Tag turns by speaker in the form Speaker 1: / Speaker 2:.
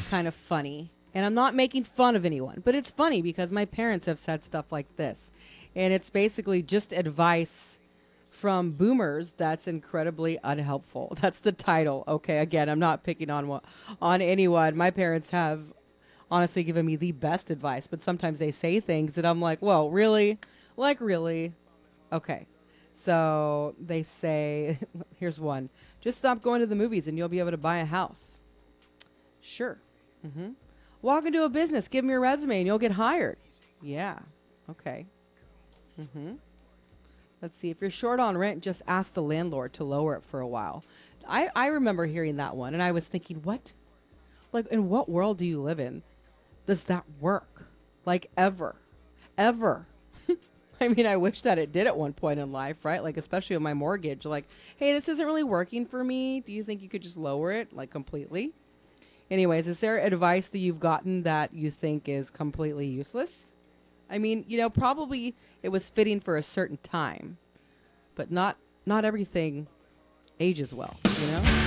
Speaker 1: kind of funny. And I'm not making fun of anyone, but it's funny because my parents have said stuff like this. And it's basically just advice from boomers that's incredibly unhelpful. That's the title. Okay, again, I'm not picking on anyone. My parents have honestly given me the best advice, but sometimes they say things that I'm like, "Whoa, really? Like really?" Okay. So they say, here's one. Just stop going to the movies and you'll be able to buy a house. Sure. Mhm. Walk into a business, give them your resume, and you'll get hired. Yeah. Okay. Mm-hmm. Let's see. If you're short on rent, just ask the landlord to lower it for a while. I remember hearing that one, and I was thinking, what? Like, in what world do you live in? Does that work? Like, ever? Ever? I mean, I wish that it did at one point in life, right? Like, especially with my mortgage. Like, hey, this isn't really working for me. Do you think you could just lower it, like, completely? Anyways, is there advice that you've gotten that you think is completely useless? I mean, probably it was fitting for a certain time, but not everything ages well,